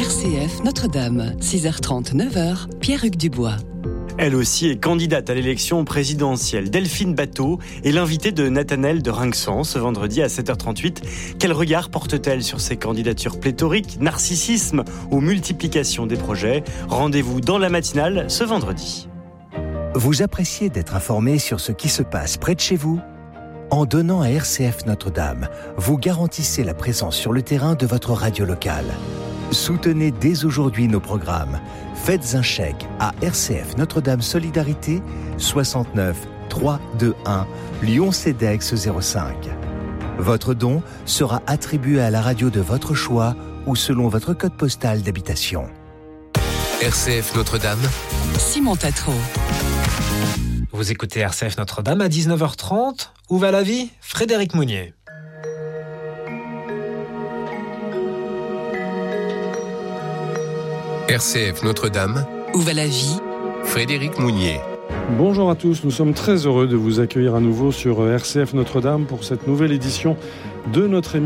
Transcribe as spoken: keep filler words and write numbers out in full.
R C F Notre-Dame, six heures trente, neuf heures, Pierre-Hugues Dubois. Elle aussi est candidate à l'élection présidentielle. Delphine Batho est l'invitée de Nathanaël de Rinxan ce vendredi à sept heures trente-huit. Quel regard porte-t-elle sur ces candidatures pléthoriques, narcissisme ou multiplication des projets ? Rendez-vous dans la matinale ce vendredi. Vous appréciez d'être informé sur ce qui se passe près de chez vous ? En donnant à R C F Notre-Dame, vous garantissez la présence sur le terrain de votre radio locale. Soutenez dès aujourd'hui nos programmes. Faites un chèque à R C F Notre-Dame Solidarité soixante-neuf trois cent vingt-et-un Lyon-Cedex zéro cinq. Votre don sera attribué à la radio de votre choix ou selon votre code postal d'habitation. R C F Notre-Dame, Simon Tatro. Vous écoutez R C F Notre-Dame à dix-neuf heures trente. Où va la vie ? Frédéric Mounier. R C F Notre-Dame, Où va la vie ? Frédéric Mounier. Bonjour à tous, nous sommes très heureux de vous accueillir à nouveau sur R C F Notre-Dame pour cette nouvelle édition de notre émission.